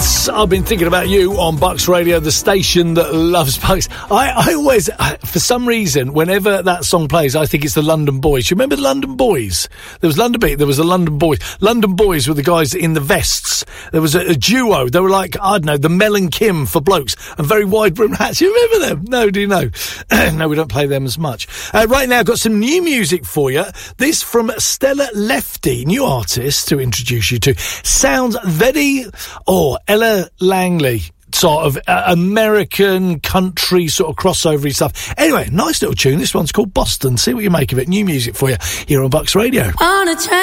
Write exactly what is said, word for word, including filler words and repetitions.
It's I've been thinking about you on Bucks Radio, the station that loves Bucks. I, I always, for some reason, whenever that song plays, I think it's the London Boys. You remember the London Boys? There was London Beat, there was the London Boys. London Boys were the guys in the vests. There was a, a duo. They were like, I don't know, the Mel and Kim for blokes, and very wide brim hats. You remember them? No, do you know? No, we don't play them as much. Uh, right now, I've got some new music for you. This from Stella Lefty, new artist to introduce you to. Sounds very, oh, Ella Langley, sort of uh, American country sort of crossover stuff. Anyway, nice little tune. This one's called Boston. See what you make of it. New music for you here on Bucks Radio. On a train.